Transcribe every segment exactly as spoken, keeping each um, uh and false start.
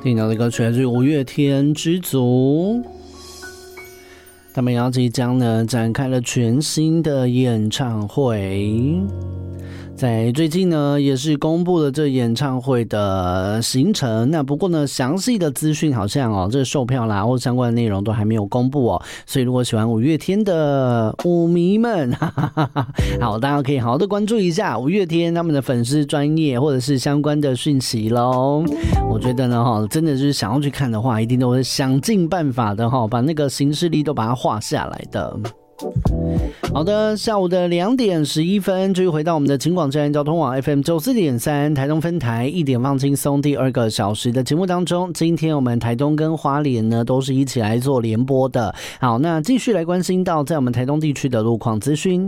听到的歌曲来自五月天知足，他们要即将呢展开了全新的演唱会。在最近呢，也是公布了这演唱会的行程。那不过呢，详细的资讯好像哦，这个售票啦或相关的内容都还没有公布哦。所以如果喜欢五月天的舞迷们，哈哈哈哈，好，大家可以好好的关注一下五月天他们的粉丝专页或者是相关的讯息喽。我觉得呢，哈，真的是想要去看的话，一定都会想尽办法的哈，把那个行事历都把它画下来的。好的，下午的两点十一分，继续回到我们的警广站交通网 F M 九四点三台东分台一点放轻松第二个小时的节目当中，今天我们台东跟花莲呢都是一起来做联播的。好，那继续来关心到在我们台东地区的路况资讯。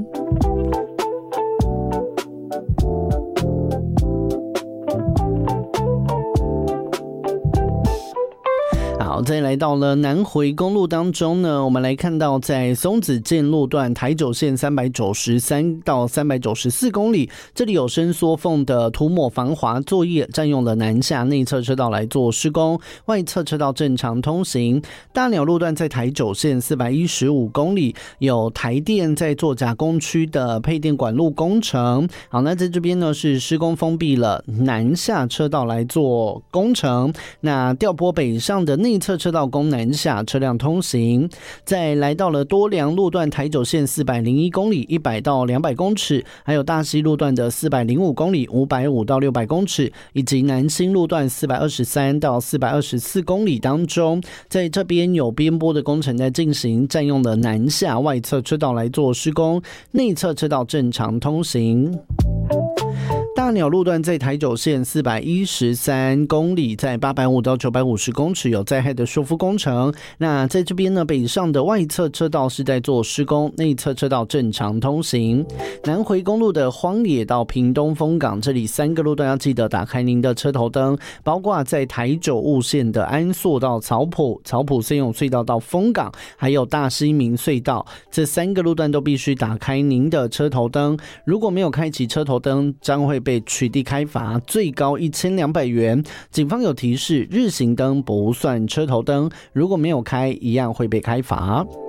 好，再来到了南回公路当中呢，我们来看到在松子线路段台九线三百九十三到三百九十四公里，这里有伸缩缝的涂抹防滑作业，占用了南下内侧车道来做施工，外侧车道正常通行。大鸟路段在台九线四百一十五公里，有台电在做加工区的配电管路工程。好，那在这边呢是施工封闭了南下车道来做工程，那调拨北上的内侧车道供南下车辆通行。再来到了多良路段台九线四百零一公里一百到两百公尺，还有大溪路段的四百零五公里五百五到六百公尺，以及南新路段四百二十三到四百二十四公里当中，在这边有边坡的工程在进行，占用了南下外侧车道来做施工，内侧车道正常通行。大鸟路段在台九线四百一十三公里，在八百五到九百五十公尺有灾害的修复工程。那在这边呢，北上的外侧车道是在做施工，内侧车道正常通行。南回公路的荒野到屏东丰港，这里三个路段要记得打开您的车头灯，包括在台九雾线的安朔到草埔、草埔森永隧道到丰港，还有大溪民隧道，这三个路段都必须打开您的车头灯。如果没有开启车头灯，将会被取缔开罚，最高一千两百元。警方有提示，日行灯不算车头灯，如果没有开，一样会被开罚。